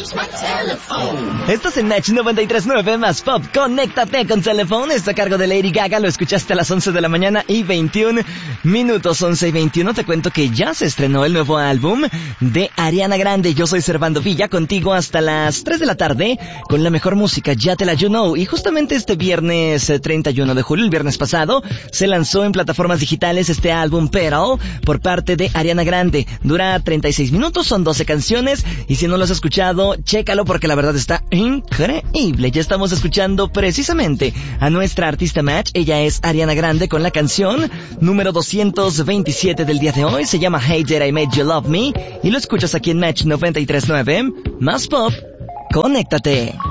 Estás en Match 93.9 más Pop. Conéctate con Telephone. Está a cargo de Lady Gaga. Lo escuchaste a las 11 de la mañana y 21 minutos. 11 y 21. Te cuento que ya se estrenó el nuevo álbum de Ariana Grande. Yo soy Servando Villa, contigo hasta las 3 de la tarde con la mejor música. Ya te la you know. Y justamente este viernes 31 de julio, el viernes pasado, se lanzó en plataformas digitales este álbum Pearl por parte de Ariana Grande. Dura 36 minutos, son 12 canciones. Y si no lo has escuchado, chécalo porque la verdad está increíble. Ya estamos escuchando precisamente a nuestra artista Match. Ella es Ariana Grande con la canción número 227 del día de hoy. Se llama Hey Did I Made You Love Me y lo escuchas aquí en Match 93.9 más Pop. Conéctate.